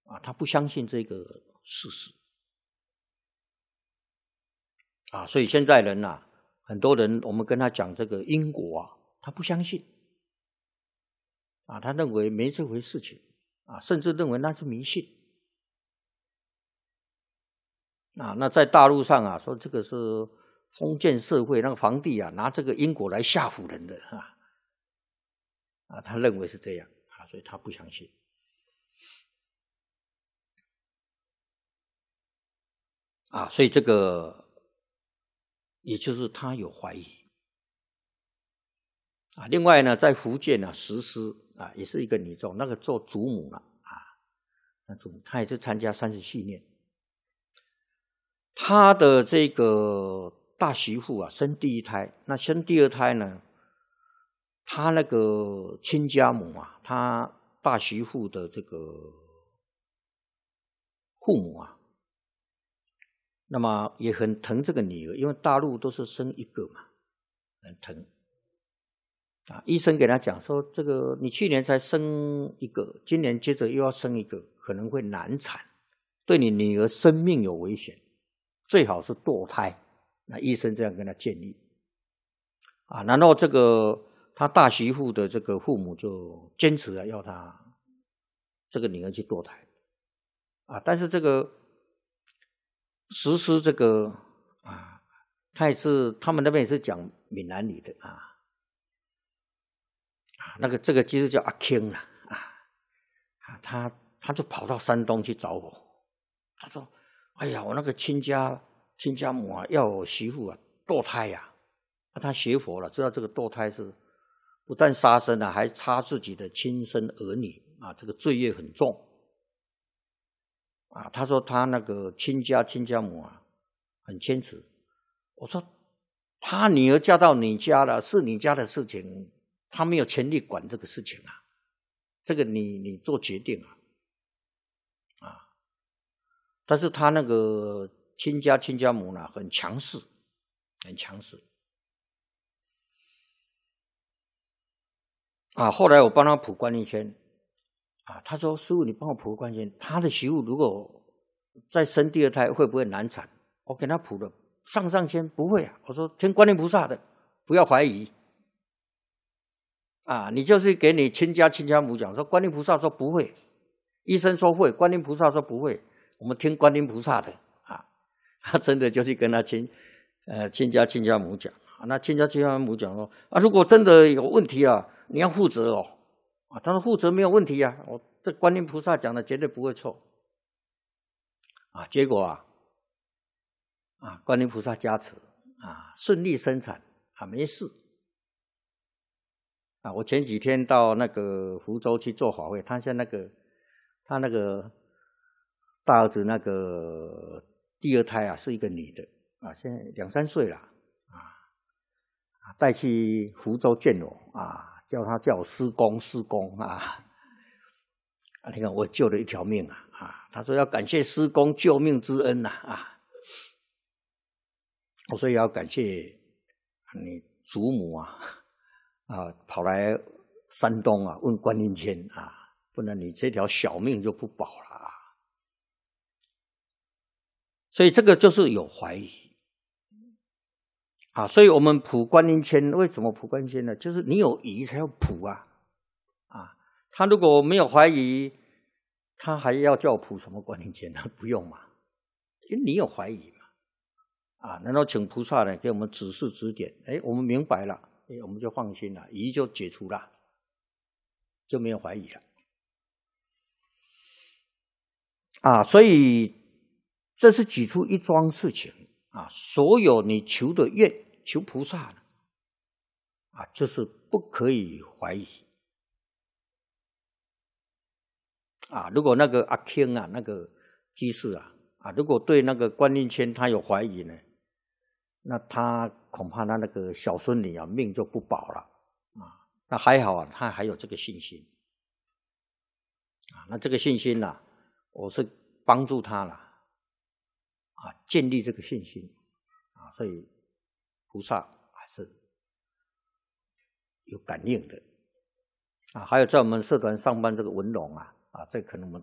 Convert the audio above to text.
他不相信这个事实所以现在人很多人我们跟他讲这个因果他不相信他认为没这回事情甚至认为那是迷信那在大陆上说这个是封建社会，那个皇帝拿这个因果来吓唬人的他认为是这样所以他不相信所以这个也就是他有怀疑另外呢，在福建石狮也是一个女众，那个做祖母那祖母她也是参加30年，她的这个大媳妇生第一胎，那生第二胎呢，她那个亲家母她大媳妇的这个父母那么也很疼这个女儿，因为大陆都是生一个嘛，很疼医生给他讲说，这个你去年才生一个，今年接着又要生一个，可能会难产，对你女儿生命有危险，最好是堕胎。那医生这样跟他建议然后这个他大媳妇的这个父母就坚持要他这个女儿去堕胎但是这个实施这个他也是他们那边也是讲闽南语的那个这个其实叫阿庆他就跑到山东去找我，他说：“哎呀，我那个亲家母要我媳妇堕胎他学佛了，知道这个堕胎是不但杀生还杀自己的亲生儿女这个罪业很重他说他那个亲家母很坚持。我说他女儿嫁到你家了，是你家的事情，他没有权利管这个事情这个你做决定但是他那个亲家母很强势，很强势后来我帮他卜观音签他说：“师父，你帮我卜观音签，他的媳妇如果再生第二胎会不会难产？”我给他卜了上签，不会我说听观音菩萨的，不要怀疑你就是给你亲家母讲说，观音菩萨说不会，医生说会，观音菩萨说不会，我们听观音菩萨的他真的就去跟他亲家母讲那亲家母讲说如果真的有问题你要负责他说负责没有问题我这观音菩萨讲的绝对不会错结果观音菩萨加持顺利生产没事我前几天到那个福州去做法会，他现在他那个大儿子那个第二胎是一个女的现在2、3岁了带去福州见我叫我师公你看我救了一条命他说要感谢师公救命之恩我说也要感谢你祖母跑来山东问观音签不然你这条小命就不保了所以这个就是有怀疑所以我们卜观音签，为什么卜观音签呢？就是你有疑才要卜他如果没有怀疑，他还要叫我卜什么观音签呢？不用嘛，因为你有怀疑嘛然后请菩萨呢给我们指示指点，我们明白了，我们就放心了，疑就解除了，就没有怀疑了所以这是举出一桩事情所有你求的愿，求菩萨就是不可以怀疑如果那个阿庆那个居士如果对那个观音签他有怀疑呢，那他恐怕他那个小孙女命就不保了那还好他还有这个信心那这个信心我是帮助他了建立这个信心所以菩萨还是有感应的还有在我们社团上班这个文龙这可能我们